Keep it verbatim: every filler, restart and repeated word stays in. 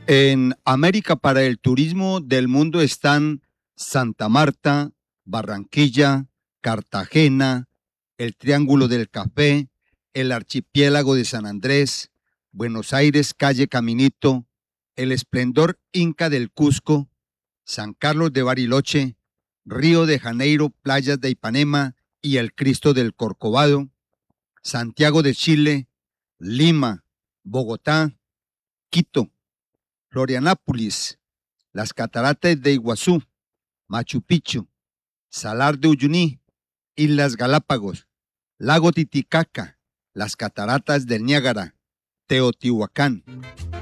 En América para el turismo del mundo están Santa Marta, Barranquilla, Cartagena, el Triángulo del Café, el Archipiélago de San Andrés, Buenos Aires, calle Caminito, el Esplendor Inca del Cusco, San Carlos de Bariloche, Río de Janeiro, playas de Ipanema y el Cristo del Corcovado, Santiago de Chile, Lima, Bogotá, Quito, Florianápolis, las cataratas de Iguazú, Machu Picchu, Salar de Uyuní, Islas Galápagos, Lago Titicaca, las cataratas del Niágara, Teotihuacán.